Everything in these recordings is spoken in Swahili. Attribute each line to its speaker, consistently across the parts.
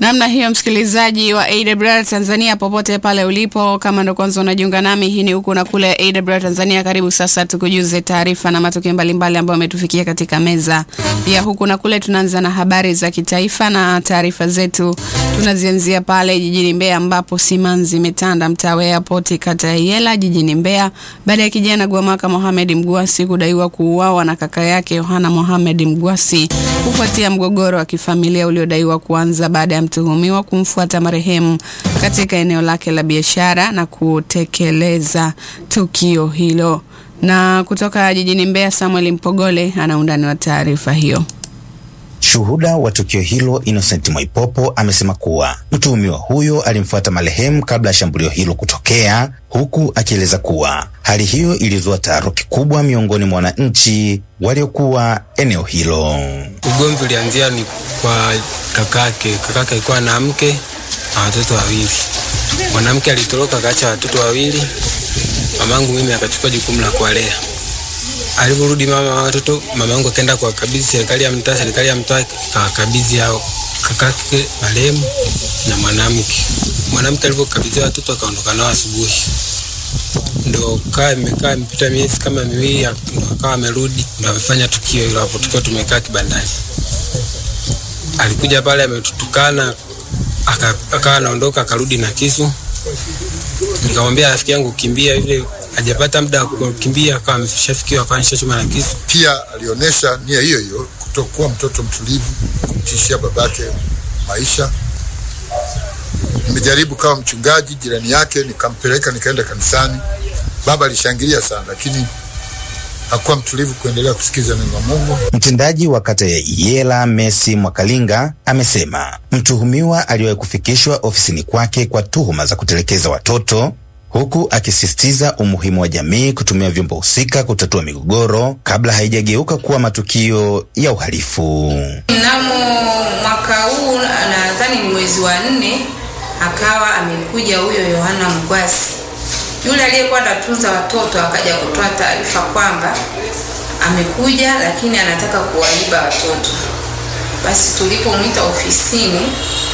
Speaker 1: Namna hiyo msikilizaji wa AWR Tanzania popote pale ulipo, kama ndo kwanza unajiunga nami, hii ni huku na kule AWR Tanzania. Karibu sasa tukujuze taarifa na matukio mbalimbali ambayo yametufikia katika meza ya huku na kule. Tunaanza na habari za kitaifa na taarifa zetu tunazianzia pale jijini Mbeya ambapo simanzi imetanda mtaa wa Airport kata ya Yela jijini Mbeya baada ya kijana Gwamaka Mohamed Mgwasi kudaiwa kuuawa na kaka yake Yohana Mohamed Mgwasi kufuatia mgogoro wa kifamilia uliodaiwa kuanza baada ya mtuhumiwa kumfuata marehemu katika eneo lake la biashara na kutekeleza tukio hilo. Na kutoka jijini Mbeya, Samuel Mpogole ana undani wa taarifa hiyo.
Speaker 2: Shuhuda wa tukio hilo Innocent Mwaipopo amesema kuwa mtuhumiwa huyo alimfuata marehemu kabla ya shambulio hilo kutokea, huku akieleza kuwa hali hiyo ilizua taharuki kubwa miongoni mwa wananchi waliokuwa eneo hilo.
Speaker 3: Ugomvi ulianzia ni kwa kakake. Kakake alikuwa na mke na watoto wawili. Mwanamke alitoroka akaacha watoto wawili. Mamangu mimi akachukua jukumu la kuwalea. Aliporudi mamangu akaenda kwa kabidhi serikali ya mtaa akakabidhi hao kakake marehemu na mwanamke. Mwanamke alipokabidhiwa watoto akaondoka nao asubuhi. Ndio imekaa mpita miezi kama miwili akawa amerudi ndio amefanya tukio hilo hapo tukiwa tumekaa kibandani. Alikuja pale ametutukana akawa anaondoka akarudi na kisu. Nikamwambia rafiki yangu kimbia, yule hajapata muda wa kukimbia akawa ameshafikiwa akaanza chuma na kisu.
Speaker 4: Pia alionyesha nia hiyo hiyo kutokuwa mtoto mtulivu, kumtishia babake maisha. Nimejaribu kama mchungaji jirani yake nikampeleka nikaenda kanisani. Baba alishangilia sana lakini hakuwa mtulivu kuendelea kusikiza neno la Mungu.
Speaker 2: Mtendaji wa kata ya Yela Messi Mwakalinga amesema mtuhumiwa aliwahi kufikishwa ofisini kwake kwa tuhuma za kutelekeza watoto, huku akisisitiza umuhimu wa jamii kutumia vyombo husika kutatua migogoro kabla haijageuka kuwa matukio ya uhalifu.
Speaker 5: Mnamo mwaka huu nadhani ni mwezi wa 4 akawa amekuja huyo Yohana Mgwasi. Yule aliyekuwa anatunza watoto akaja kutoa taarifa kwamba amekuja lakini anataka kuwaiba watoto. Basi tulipomwita ofisini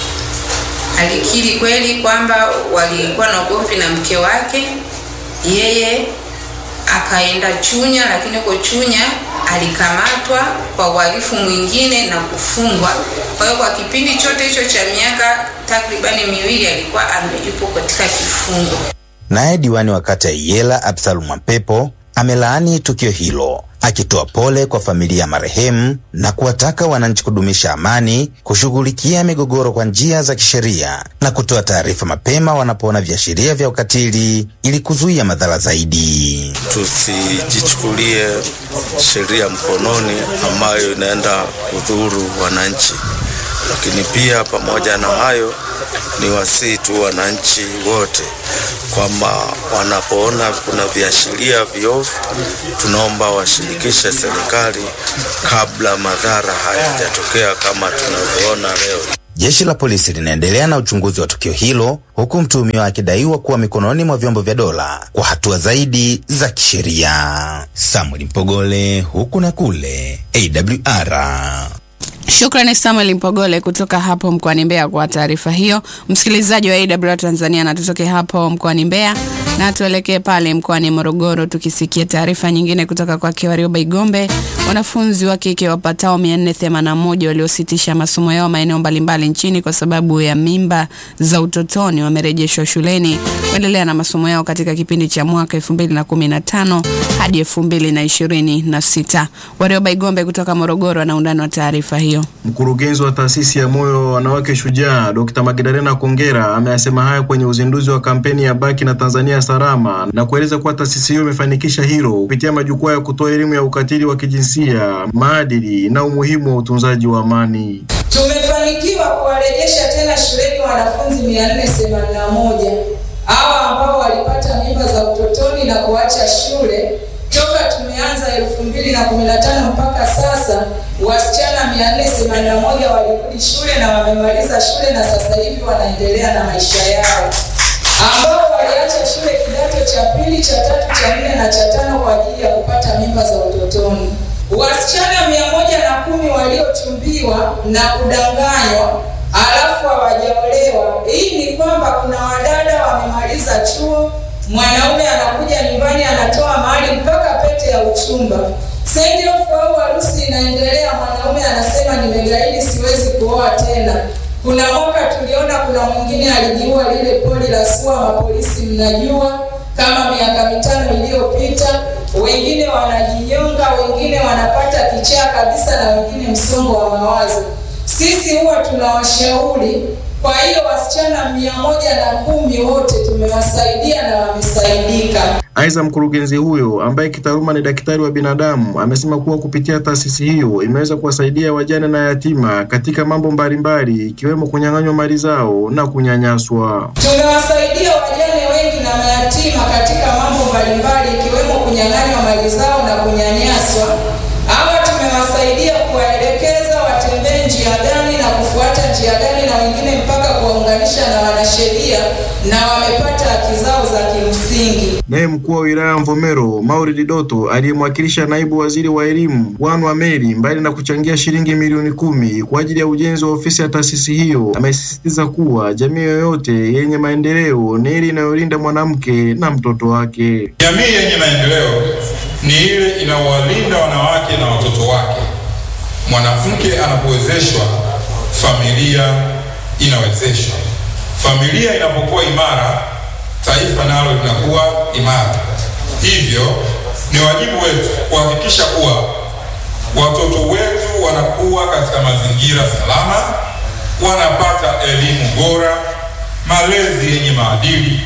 Speaker 5: alikiri kweli kwamba walikuwa na ugomvi na mke wake. Yeye akaenda Chunya, lakini kwa Chunya alikamatwa kwa uhalifu mwingine na kufungwa. Kwa hiyo kwa kipindi chote hicho cha miaka takribani 2 alikuwa yupo katika kifungo.
Speaker 2: Naye diwani wa kata ya Yela Absalom Mwampepo amelaani tukio hilo, akitoa pole kwa familia ya marehemu na kuwataka wananchi kudumisha amani, kushughulikia migogoro kwa njia za kisheria na kutoa taarifa mapema wanapoona viashiria vya ukatili ili kuzuia madhara zaidi.
Speaker 6: Tusijichukulie sheria mkononi ambayo inaenda kudhuru wananchi. Lakini pia pamoja na hayo ni wasihi tu wananchi wote kwamba wanapoona kuna viashiria viovu, tunaomba washirikishe serikali kabla madhara hayajatokea kama tunavyoona leo.
Speaker 2: Jeshi la polisi linaendelea na uchunguzi wa tukio hilo, huku mtuhumiwa akidaiwa kuwa mikononi mwa vyombo vya dola kwa hatua zaidi za kisheria. Samuel Mpogole, huku na kule, AWR.
Speaker 1: Shukrani Samuel Mpogole kutoka hapo mkoani Mbeya kwa taarifa hiyo. Msikilizaji wa AWR Tanzania, na tutoke hapo mkoani Mbeya na tuelekee pale mkoani Morogoro tukisikia taarifa nyingine kutoka kwa Warioba Igombe. Wanafunzi wa kike wapatao 481 waliositisha masomo yao maeneo mbalimbali nchini kwa sababu ya mimba za utotoni wamerejeshwa shuleni kuendelea na masomo yao katika kipindi cha mwaka 2015 hadi 2026. Warioba Igombe kutoka Morogoro na undani wa taarifa hiyo.
Speaker 7: Mkurugenzi wa taasisi ya moyo wa wanawake shujaa Dr. Magdalena Kongera ameyasema haya kwenye uzinduzi wa kampeni ya Baki na Tanzania Salama na kueleza kuwa taasisi hiyo imefanikisha hilo kupitia majukwaa ya kutoa elimu ya ukatili wa kijinsia, maadili na umuhimu wa utunzaji wa amani.
Speaker 8: Tumefanikiwa kuwarejesha tena shuleni wanafunzi 481 hawa ambao walipata mimba za utotoni na kuacha shule. Toka tumeanza 2015 mpaka sasa wasichana 481 walirudi shule na wamemaliza shule na sasa hivi wanaendelea na maisha yao. Ambao waliacha shule kidato cha 2, cha 3, cha 4 na cha 5 kwa ajili ya kupata mimba za utotoni. Wasichana 110 waliochumbiwa na kudanganywa alafu hawajaolewa. Hii ni kwamba kuna wadada wamemaliza chuo, mwanaume anakuja nyumbani anatoa mahali mpaka pete ya uchumba. Send off au harusi inaendelea, mwanaume anasema nimegaidi, siwezi kuoa tena. Kuna mwaka tuliona kuna mwingine alijiua lile poli la SUA, mapolisi mnajua, kama miaka 5 iliyopita. Wengine wanajinyonga, wengine wanapata kichaa kabisa, na wengine msongo wa mawazo. Sisi huwa tunawashauri. Kwa hiyo wasichana 110 wote tumewasaidia na wamesaidika.
Speaker 7: Aidha, mkurugenzi huyo ambaye kitaaluma ni daktari wa binadamu amesema kuwa kupitia taasisi hiyo imeweza kuwasaidia wajane na yatima katika mambo mbalimbali ikiwemo kunyang'anywa mali zao na kunyanyaswa.
Speaker 8: Tumewasaidia wajane wengi na mayatima katika mambo mbalimbali ikiwemo kunyang'anywa mali zao na kunyanyaswa. Hawa tumewasaidia kuwaelekeza watembee njia gani na kufuata njia gani, na wengine mpaka kuwaunganisha na wanasheria, na wamepata haki zao za kimsingi.
Speaker 7: Naye mkuu wa wilaya Mvomero Mauridi Doto aliyemwakilisha naibu waziri wa elimu Wanwa Meri, mbali na kuchangia shilingi milioni 10 kwa ajili ya ujenzi wa ofisi ya taasisi hiyo, amesisitiza kuwa jamii yoyote yenye maendeleo ni ile inayolinda mwanamke na mtoto wake.
Speaker 9: Jamii yenye maendeleo ni ile inayowalinda wanawake na watoto wake. Mwanamke anapowezeshwa, familia inawezeshwa. Familia inapokuwa imara, taifa nalo linakuwa imara. Hivyo ni wajibu wetu kuhakikisha kuwa watoto wetu wanakuwa katika mazingira salama, wanapata elimu bora, malezi yenye maadili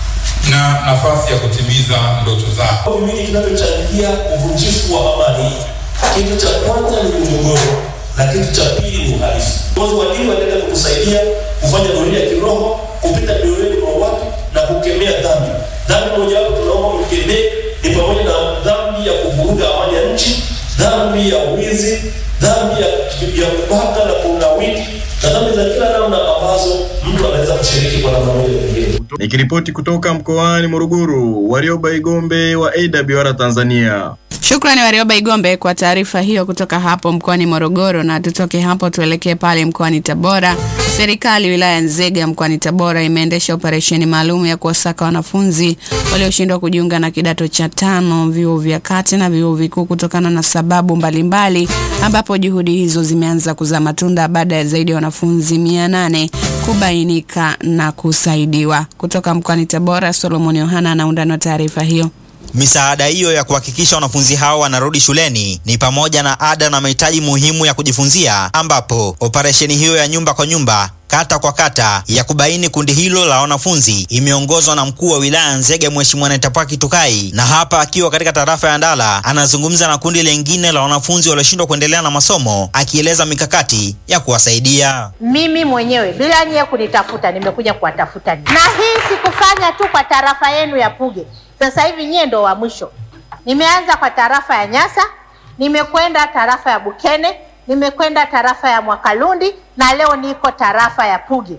Speaker 9: na nafasi ya kutimiza ndoto zao.
Speaker 10: Mimi kinachochangia uvunjifu wa amani, kitu cha kwanza ni mgogoro, na kitu cha pili ni uhalifu. Watu wa dini wanaenda kutusaidia kufanya doria ya kiroho, kupita doria kwa watu na kukemea dhambi. Dhambi moja wapo tunaomba mkemee ni pamoja na dhambi ya kuvuruga amani ya nchi, dhambi ya wizi, dhambi ya kubaka na kunawiri, na dhambi za kila namna ambazo mtu anaweza kushiriki kwa namna moja nyingine.
Speaker 7: Nikiripoti kutoka mkoani Morogoro, Warioba Igombe wa AWR Tanzania.
Speaker 1: Shukrani Warioba Igombe kwa taarifa hiyo kutoka hapo mkoani Morogoro. Na tutoke hapo tuelekee pale mkoani Tabora. Serikali wilaya Nzega mkoani Tabora imeendesha operesheni maalum ya kuwasaka wanafunzi walioshindwa kujiunga na kidato cha 5 vyuo vya kati na vyuo vikuu kutokana na sababu mbalimbali, ambapo juhudi hizo zimeanza kuzaa matunda baada ya zaidi ya wanafunzi 800 kubainika na kusaidiwa. Kutoka mkoani Tabora, Solomon Yohana anaunda na taarifa hiyo.
Speaker 11: Misaada hiyo ya kuhakikisha wanafunzi hao wanarudi shuleni ni pamoja na ada na mahitaji muhimu ya kujifunzia, ambapo operesheni hiyo ya nyumba kwa nyumba, kata kwa kata ya kubaini kundi hilo la wanafunzi imeongozwa na mkuu wa wilaya Nzega Mheshimiwa Netapaki Tukai, na hapa akiwa katika tarafa ya Ndala anazungumza na kundi lingine la wanafunzi walioshindwa kuendelea na masomo, akieleza mikakati ya kuwasaidia.
Speaker 12: Mimi mwenyewe bila nyie kunitafuta nimekuja kuwatafuta, na hii sikufanya tu kwa tarafa yenu ya Puge. Sasa hivi nyie ndo wa mwisho. Nimeanza kwa tarafa ya Nyasa, nimekwenda tarafa ya Bukene, nimekwenda tarafa ya Mwakalundi, na leo niko tarafa ya Puge.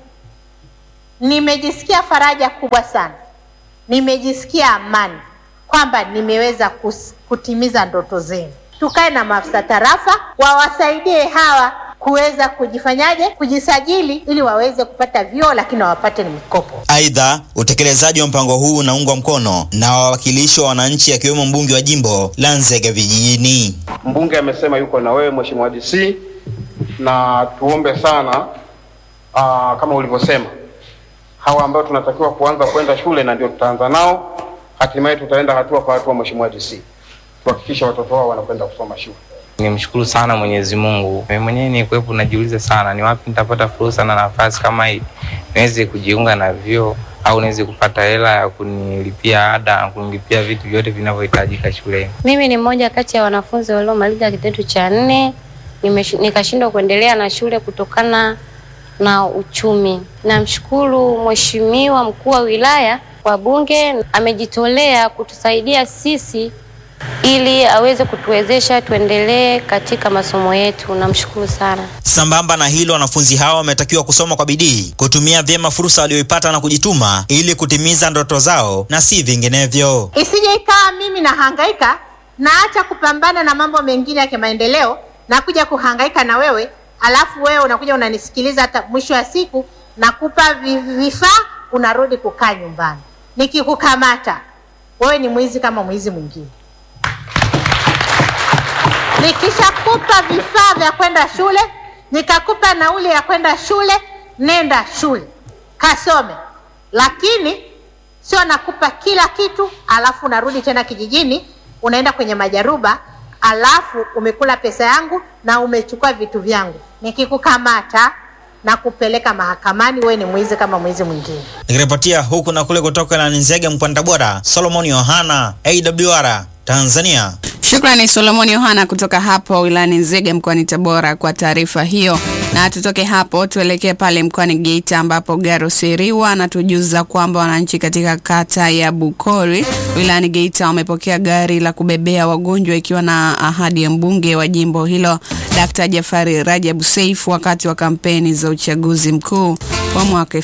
Speaker 12: Nimejisikia faraja kubwa sana. Nimejisikia amani kwamba nimeweza kutimiza ndoto zenu. Tukae na maafisa tarafa wawasaidie hawa kuweza kujisajili ili waweze kupata vyuo, lakini wapate ni mikopo.
Speaker 11: Aidha, utekelezaji wa mpango huu unaungwa mkono na wawakilishi wa wananchi akiwemo mbunge wa jimbo la Nzega vijijini.
Speaker 13: Mbunge amesema yuko na wewe Mheshimiwa DC, na tuombe sana kama ulivyosema, hawa ambao tunatakiwa kuanza kwenda shule na ndio tutaanza nao, hatimaye tutaenda hatua kwa hatua Mheshimiwa DC, tuhakikisha watoto wao wanakwenda kusoma shule.
Speaker 3: Nimshukuru sana Mwenyezi Mungu. Mimi mwenyewe nilikuwepo najiuliza sana ni wapi nitapata fursa na nafasi kama hii niweze kujiunga na vyuo au niweze kupata hela ya kunilipia ada na kunilipia vitu vyote vinavyohitajika shuleni.
Speaker 14: Mimi ni mmoja kati ya wanafunzi waliomaliza kidato cha 4, nikashindwa kuendelea na shule kutokana na uchumi. Namshukuru Mheshimiwa mkuu wa wilaya kwa bunge, amejitolea kutusaidia sisi ili aweze kutuwezesha tuendelee katika masomo yetu. Namshukuru sana.
Speaker 11: Sambamba na hilo, wanafunzi hao wametakiwa kusoma kwa bidii, kutumia vyema fursa walioipata na kujituma ili kutimiza ndoto zao na si vinginevyo.
Speaker 12: Isije ikawa mimi nahangaika, naacha kupambana na mambo mengine ya kimaendeleo na kuja kuhangaika na wewe alafu wewe unakuja unanisikiliza, hata mwisho wa siku nakupa vifaa, unarudi kukaa nyumbani. Nikikukamata wewe ni mwizi kama mwizi mwingine. Nikishakupa vifaa vya kwenda shule, nikakupa nauli ya kwenda shule, nenda shule kasome. Lakini sio nakupa kila kitu alafu unarudi tena kijijini, unaenda kwenye majaruba, alafu umekula pesa yangu na umechukua vitu vyangu. Nikikukamata na kupeleka mahakamani, wewe ni mwizi kama mwizi mwingine.
Speaker 11: Nikiripotia huku na kule kutoka Ilani Nzega mkoani Tabora, Solomon Yohana, AWR Tanzania.
Speaker 1: Shukrani Solomon Yohana kutoka hapo Ilani Nzega mkoani Tabora kwa taarifa hiyo. Na tutoke hapo tuelekee pale mkoani Geita ambapo Garo Seriwa anatujuza kwamba wananchi katika kata ya Bukori wilayani Geita wamepokea gari la kubebea wagonjwa ikiwa na ahadi ya mbunge wa jimbo hilo Dr. Jafari Rajab Seif wakati wa kampeni za uchaguzi mkuu wa mwaka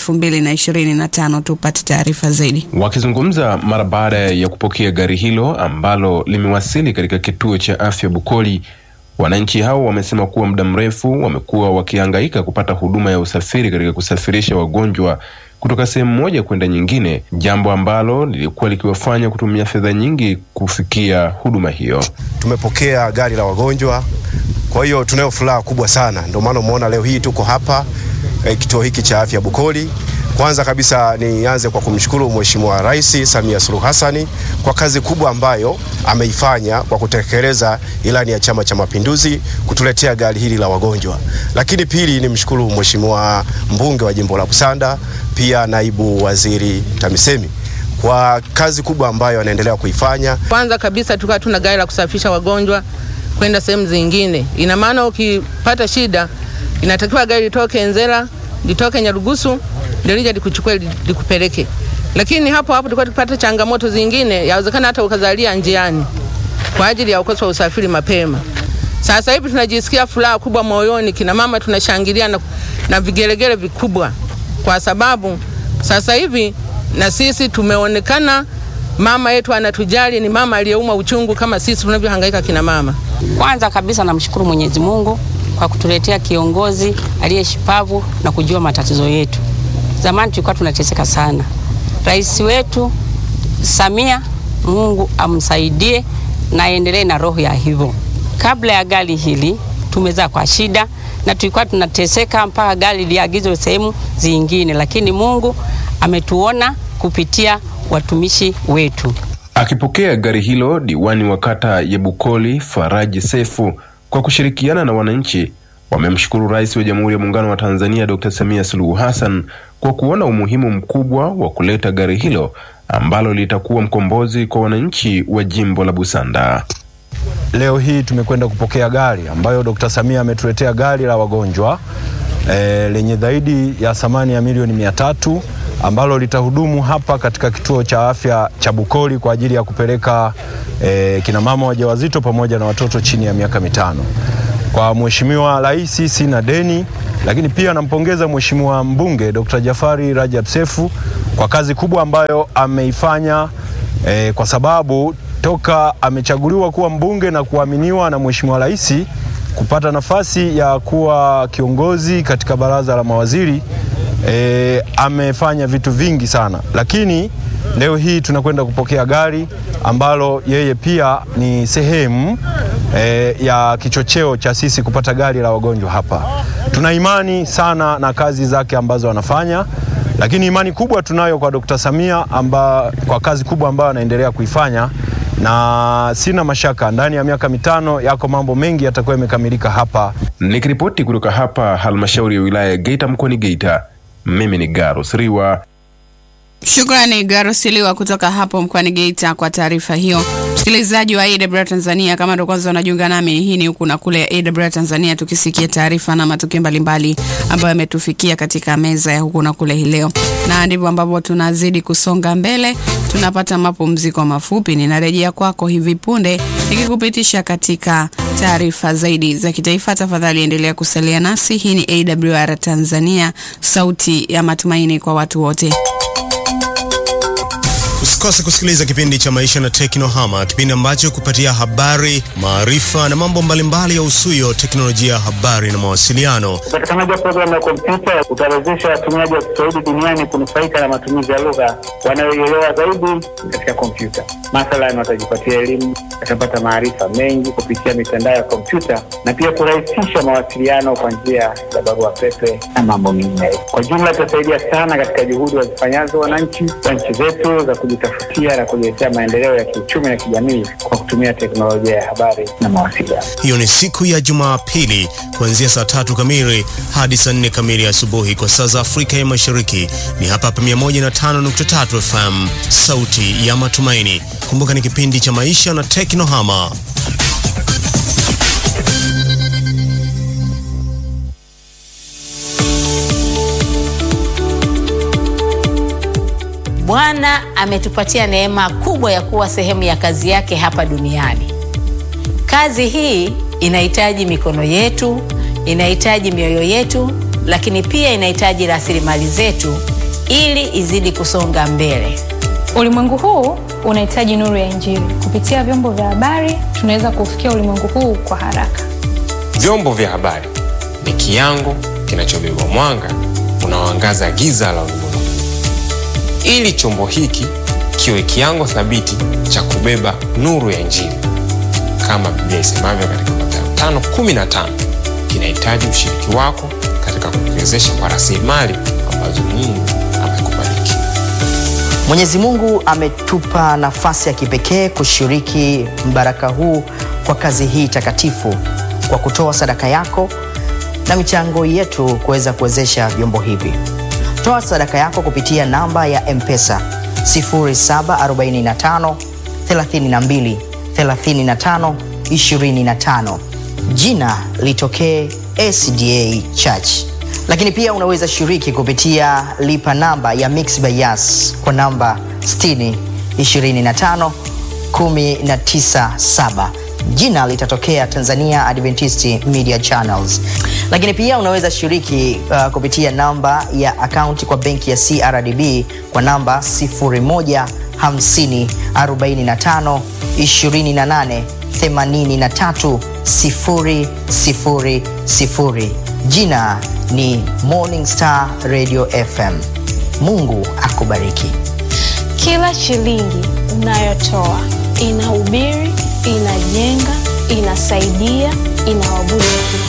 Speaker 1: 2025. Tupate taarifa zaidi.
Speaker 15: Wakizungumza mara baada ya kupokea gari hilo ambalo limewasili katika kituo cha afya Bukoli, wananchi hao wamesema kuwa muda mrefu wamekuwa wakihangaika kupata huduma ya usafiri katika kusafirisha wagonjwa kutoka sehemu moja kwenda nyingine, jambo ambalo lilikuwa likiwafanya kutumia fedha nyingi kufikia huduma hiyo.
Speaker 16: Tumepokea gari la wagonjwa, kwa hiyo tunayo furaha kubwa sana. Ndio maana umeona leo hii tuko hapa kituo hiki cha afya Bukoli. Kwanza kabisa nianze kwa kumshukuru Mheshimiwa Rais Samia Suluhu Hassan kwa kazi kubwa ambayo ameifanya kwa kutekeleza ilani ya Chama cha Mapinduzi kutuletea gari hili la wagonjwa. Lakini pili nimshukuru Mheshimiwa mbunge wa jimbo la Busanda, pia naibu waziri TAMISEMI kwa kazi kubwa ambayo anaendelea kuifanya.
Speaker 17: Kwanza kabisa tulikuwa tuna gari la kusafisha wagonjwa kwenda sehemu zingine. Ina maana ukipata shida inatakiwa gari litoke Nzera, litoke Nyarugusu, ndio lije likuchukue likupeleke. Lakini hapo tulikuwa tukipata changamoto zingine, yawezekana hata ukazalia njiani kwa ajili ya ukosefu wa usafiri mapema. Sasa hivi tunajisikia furaha kubwa moyoni, kina mama tunashangilia na vigelegele vikubwa, kwa sababu sasa hivi na sisi tumeonekana mama yetu anatujali, ni mama aliyeuma uchungu kama sisi tunavyohangaika kina mama.
Speaker 18: Kwanza kabisa namshukuru Mwenyezi Mungu kwa kutuletea kiongozi aliyeshipavu na kujua matatizo yetu. Zamani tulikuwa tunateseka sana. Rais wetu Samia, Mungu amsaidie na aendelee na roho ya hivyo. Kabla ya gari hili tumezaa kwa shida na tulikuwa tunateseka mpaka gari liagizwe sehemu zingine, lakini Mungu ametuona kupitia watumishi wetu.
Speaker 15: Akipokea gari hilo, diwani wa kata ya Bukoli Faraji Sefu kwa kushirikiana na wananchi wamemshukuru Rais wa Jamhuri ya Muungano wa Tanzania Dr. Samia Suluhu Hassan kwa kuona umuhimu mkubwa wa kuleta gari hilo ambalo litakuwa mkombozi kwa wananchi wa jimbo la Busanda.
Speaker 7: Leo hii tumekwenda kupokea gari ambayo Dr. Samia ametuletea, gari la wagonjwa lenye zaidi ya thamani ya milioni 300 ambalo litahudumu hapa katika kituo cha afya cha Bukoli kwa ajili ya kupeleka kina mama wajawazito pamoja na watoto chini ya miaka 5. Kwa Mheshimiwa Rais sina deni, lakini pia nampongeza Mheshimiwa mbunge Dr. Jafari Rajab Seif kwa kazi kubwa ambayo ameifanya, kwa sababu toka amechaguliwa kuwa mbunge na kuaminiwa na Mheshimiwa Rais kupata nafasi ya kuwa kiongozi katika baraza la mawaziri, amefanya vitu vingi sana. Lakini leo hii tunakwenda kupokea gari ambalo yeye pia ni sehemu ya kichocheo cha sisi kupata gari la wagonjwa hapa. Tuna imani sana na kazi zake ambazo anafanya, lakini imani kubwa tunayo kwa Dr. Samia kwa kazi kubwa ambayo anaendelea kuifanya, na sina mashaka ndani ya miaka 5 yako mambo mengi yatakuwa yamekamilika hapa.
Speaker 15: Nikiripoti kutoka hapa halmashauri ya wilaya ya Geita mkoani Geita, mimi ni Garo Seriwa.
Speaker 1: Shukrani Garo Seriwa kutoka hapo mkoani Geita kwa taarifa hiyo. Msikilizaji wa AWR Tanzania, kama ndo kwanza unajiunga nami, hii ni huku na kule ya AWR Tanzania, tukisikia taarifa na matukio mbalimbali ambayo yametufikia katika meza ya huku na kule hii leo. Na ndivyo ambapo tunazidi kusonga mbele, tunapata mapumziko mafupi. Ninarejea kwako hivi punde nikikupitisha katika taarifa zaidi za kitaifa. Tafadhali endelea kusalia nasi. Hii ni AWR Tanzania, sauti ya matumaini kwa watu wote.
Speaker 19: Usikose kusikiliza kipindi cha Maisha na Teknohama, kipindi ambacho kupatia habari, maarifa na mambo mbalimbali ya usuyo teknolojia, habari na mawasiliano.
Speaker 20: Upatikanaji wa programu ya kompyuta utawezesha watumiaji wa Kiswahili duniani kunufaika na matumizi ya lugha wanayoielewa zaidi katika kompyuta. Mathalan, watajipatia elimu, watapata maarifa mengi kupitia mitandao ya kompyuta na pia kurahisisha mawasiliano kwa njia ya barua pepe na mambo mengine. Kwa jumla itasaidia sana katika juhudi wazifanyazo wananchi wa nchi zetu za kujitafutia na kujiletea maendeleo ya kiuchumi na kijamii kwa kutumia teknolojia ya habari na mawasiliano.
Speaker 19: Hiyo ni siku ya Jumapili kuanzia saa 3 kamili hadi saa 4 kamili asubuhi kwa saa za Afrika ya Mashariki. Ni hapa 105.3 FM, sauti ya matumaini. Kumbuka ni kipindi cha Maisha na Teknohama.
Speaker 21: Bwana ametupatia neema kubwa ya kuwa sehemu ya kazi yake hapa duniani. Kazi hii inahitaji mikono yetu, inahitaji mioyo yetu, lakini pia inahitaji rasilimali zetu ili izidi kusonga mbele.
Speaker 22: Ulimwengu huu unahitaji nuru ya Injili. Kupitia vyombo vya habari tunaweza kufikia ulimwengu huu kwa haraka.
Speaker 23: Vyombo vya habari ni kiango kinachobeba mwanga unaoangaza giza la ulimwengu. Ili chombo hiki kiwe kiango thabiti cha kubeba nuru ya Injili, kama Biblia isemavyo katika Mathayo 5:15, kinahitaji ushiriki wako katika kukiwezesha kwa rasilimali ambazo Mungu amekubariki.
Speaker 24: Mwenyezi Mungu ametupa nafasi ya kipekee kushiriki mbaraka huu kwa kazi hii takatifu kwa kutoa sadaka yako na michango yetu kuweza kuwezesha vyombo hivi. Toa sadaka yako kupitia namba ya M-Pesa 0745 32 35 25. Jina litokee SDA Church. Lakini pia unaweza shiriki kupitia lipa namba ya Mixx by Yas kwa namba 60 25 197. Jina litatokea Tanzania Adventist Media Channels. Lakini pia unaweza shiriki kupitia namba ya akaunti kwa benki ya CRDB kwa namba 0150 45 28 83 000. Jina ni Morning Star Radio FM. Mungu akubariki.
Speaker 22: Kila shilingi unayotoa inahubiri, inajenga, inasaidia, inaabudu.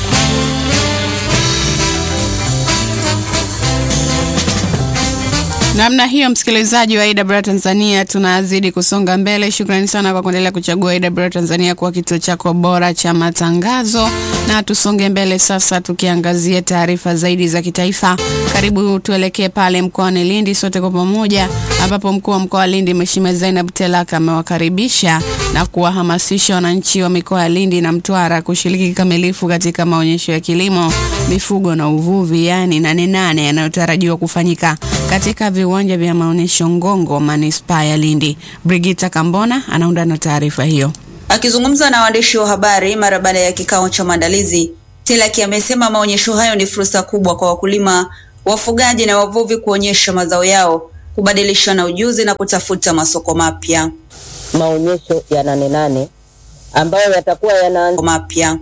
Speaker 1: Namna hiyo, msikilizaji wa AWR Tanzania, tunazidi kusonga mbele. Shukrani sana kwa kuendelea kuchagua AWR Tanzania kwa kituo chako bora cha matangazo, na tusonge mbele sasa tukiangazia taarifa zaidi za kitaifa. Karibu tuelekee pale mkoani Lindi sote kwa pamoja, ambapo mkuu wa mkoa wa Lindi Mheshimiwa Zainab Telaka amewakaribisha na kuwahamasisha wananchi wa mikoa ya Lindi na Mtwara kushiriki kikamilifu katika maonyesho ya kilimo, mifugo na uvuvi, yani 8 yanayotarajiwa kufanyika katika viwanja vya maonyesho Ngongo, Manispaa ya Lindi. Brigita Kambona anaunda na taarifa hiyo.
Speaker 25: Akizungumza na waandishi wa habari mara baada ya kikao cha maandalizi, Telaki amesema maonyesho hayo ni fursa kubwa kwa wakulima, wafugaji na wavuvi kuonyesha mazao yao, kubadilishana ujuzi na kutafuta masoko mapya.
Speaker 26: Maonyesho ya 8 ambayo yatakuwa yanaanzia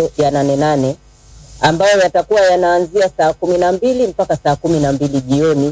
Speaker 26: ambayo yatakuwa yanaanzia saa 12 mpaka saa 12 jioni